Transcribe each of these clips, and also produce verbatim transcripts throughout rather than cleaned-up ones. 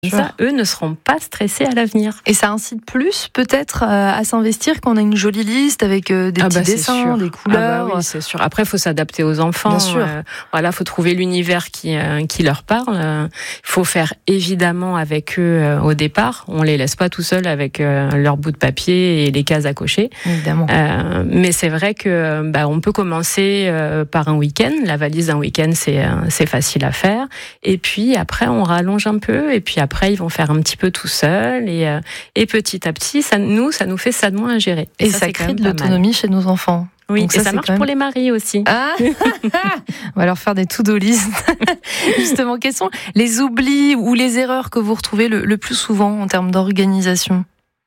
Ça, eux ne seront pas stressés à l'avenir. Et ça incite plus peut-être euh, à s'investir quand on a une jolie liste avec euh, des ah petits bah, dessins, des couleurs. Ah bah oui, c'est sûr. Après, il faut s'adapter aux enfants. Bien sûr. Euh, voilà, faut trouver l'univers qui euh, qui leur parle. Il euh, faut faire évidemment avec eux euh, au départ. On les laisse pas tout seuls avec euh, leur bout de papier et les cases à cocher. Évidemment. Euh, mais c'est vrai que bah, on peut commencer euh, par un week-end. La valise d'un week-end, c'est euh, c'est facile à faire. Et puis après, on rallonge un peu. Et puis après, Après, ils vont faire un petit peu tout seuls et, euh, et petit à petit, ça, nous, ça nous fait ça de moins à gérer. Et, et ça, ça crée de l'autonomie chez nos enfants. Oui, donc et ça, ça marche même... pour les maris aussi. Ah on va leur faire des to-do list. Justement, quels sont les oublis ou les erreurs que vous retrouvez le, le plus souvent en termes d'organisation ?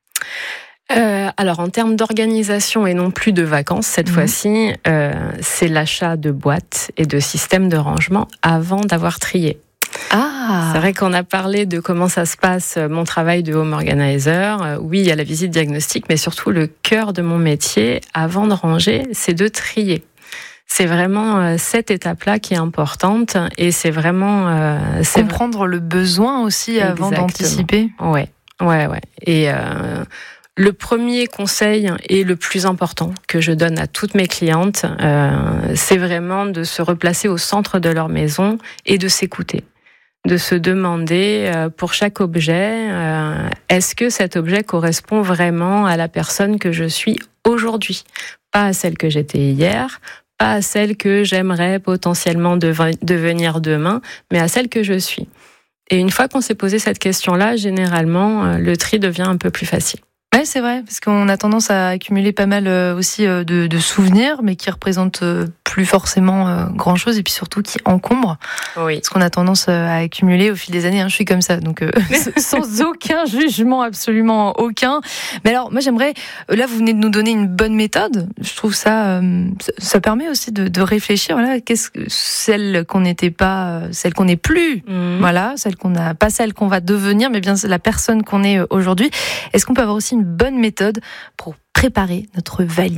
Euh, alors en termes d'organisation et non plus de vacances cette mmh. fois-ci, euh, c'est l'achat de boîtes et de systèmes de rangement avant d'avoir trié. Ah. C'est vrai qu'on a parlé de comment ça se passe, mon travail de home organizer. Oui, il y a la visite diagnostique, mais surtout le cœur de mon métier, avant de ranger, c'est de trier. C'est vraiment cette étape-là qui est importante et c'est vraiment... Euh, c'est comprendre v... le besoin aussi avant Exactement. D'anticiper. Ouais, ouais, ouais. Et... Euh, Le premier conseil et le plus important que je donne à toutes mes clientes, euh, c'est vraiment de se replacer au centre de leur maison et de s'écouter. De se demander euh, pour chaque objet, euh, est-ce que cet objet correspond vraiment à la personne que je suis aujourd'hui ? Pas à celle que j'étais hier, pas à celle que j'aimerais potentiellement dev- devenir demain, mais à celle que je suis. Et une fois qu'on s'est posé cette question-là, généralement, euh, le tri devient un peu plus facile. Ouais, c'est vrai, parce qu'on a tendance à accumuler pas mal aussi de, de souvenirs, mais qui représentent plus forcément grand-chose, et puis surtout qui encombrent. Oui. Parce qu'on a tendance à accumuler au fil des années. Hein, je suis comme ça, donc euh, sans aucun jugement, absolument aucun. Mais alors, moi, j'aimerais... Là, vous venez de nous donner une bonne méthode. Je trouve ça... Euh, ça permet aussi de, de réfléchir. Voilà, qu'est-ce que celle qu'on n'était pas, celle qu'on n'est plus. Mmh. Voilà, celle qu'on n'a pas, celle qu'on va devenir, mais bien la personne qu'on est aujourd'hui. Est-ce qu'on peut avoir aussi une bonne méthode pour préparer notre valise ?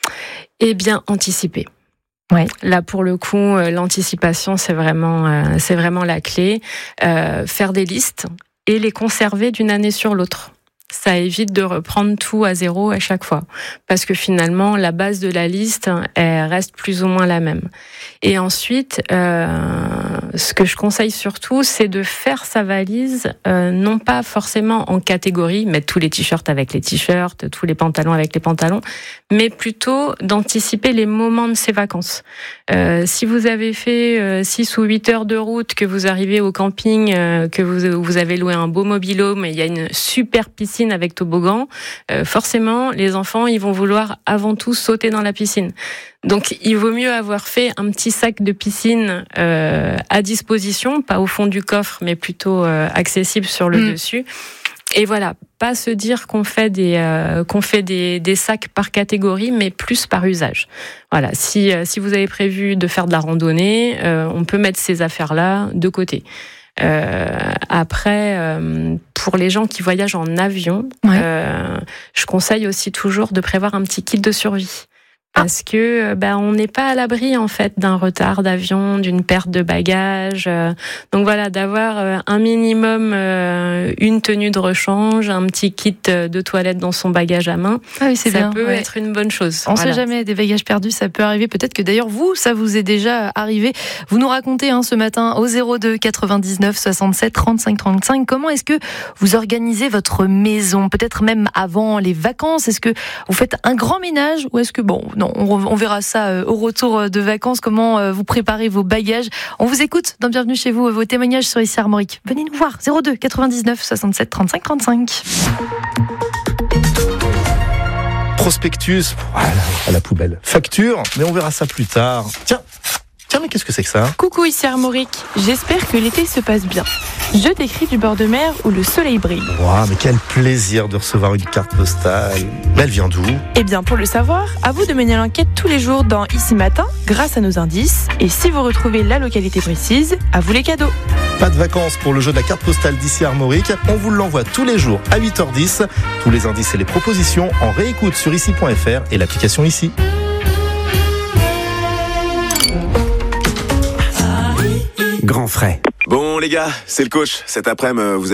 Eh bien, anticiper. Ouais. Là, pour le coup, euh, l'anticipation, c'est vraiment, euh, c'est vraiment la clé. Euh, faire des listes et les conserver d'une année sur l'autre. Ça évite de reprendre tout à zéro à chaque fois. Parce que finalement, la base de la liste, elle reste plus ou moins la même. Et ensuite, euh, ce que je conseille surtout, c'est de faire sa valise, euh, non pas forcément en catégorie, mettre tous les t-shirts avec les t-shirts, tous les pantalons avec les pantalons, mais plutôt d'anticiper les moments de ses vacances. Euh, si vous avez fait euh, six ou huit heures de route, que vous arrivez au camping, euh, que vous, vous avez loué un beau mobil-home, et il y a une super piscine avec toboggan, euh, forcément, les enfants, ils vont vouloir avant tout sauter dans la piscine. Donc, il vaut mieux avoir fait un petit sac de piscine euh, à disposition, pas au fond du coffre, mais plutôt euh, accessible sur le mmh. dessus. Et voilà, pas se dire qu'on fait des euh, qu'on fait des, des sacs par catégorie, mais plus par usage. Voilà, si euh, si vous avez prévu de faire de la randonnée, euh, on peut mettre ces affaires-là de côté. Euh, après, euh, pour les gens qui voyagent en avion, ouais. euh, je conseille aussi toujours de prévoir un petit kit de survie. Parce que bah, on n'est pas à l'abri en fait d'un retard d'avion, d'une perte de bagages. Donc voilà, d'avoir un minimum euh, une tenue de rechange, un petit kit de toilette dans son bagage à main. Ah oui, c'est ça bien, peut ouais. être une bonne chose. On ne voilà. sait jamais, des bagages perdus, ça peut arriver. Peut-être que d'ailleurs vous, ça vous est déjà arrivé. Vous nous racontez hein, ce matin au zéro deux quatre-vingt-dix-neuf soixante-sept trente-cinq trente-cinq comment est-ce que vous organisez votre maison, peut-être même avant les vacances. Est-ce que vous faites un grand ménage ou est-ce que bon, non, on, on verra ça au retour de vacances, comment vous préparez vos bagages. On vous écoute dans Bienvenue chez vous, vos témoignages sur ici Armorique. Venez nous voir, zéro deux quatre-vingt-dix-neuf soixante-sept trente-cinq trente-cinq. Prospectus, voilà, à la poubelle. Facture, mais on verra ça plus tard. Tiens, tiens, mais qu'est-ce que c'est que ça ? Coucou, ici Armorique. J'espère que l'été se passe bien. Je t'écris du bord de mer où le soleil brille. Waouh, mais quel plaisir de recevoir une carte postale. Mais elle vient d'où ? Eh bien, pour le savoir, à vous de mener l'enquête tous les jours dans Ici Matin, grâce à nos indices. Et si vous retrouvez la localité précise, à vous les cadeaux. Pas de vacances pour le jeu de la carte postale d'ici Armorique. On vous l'envoie tous les jours à huit heures dix. Tous les indices et les propositions en réécoute sur ici point f r et l'application Ici. Grand frais. Bon les gars, c'est le coach. Cet après-midi, vous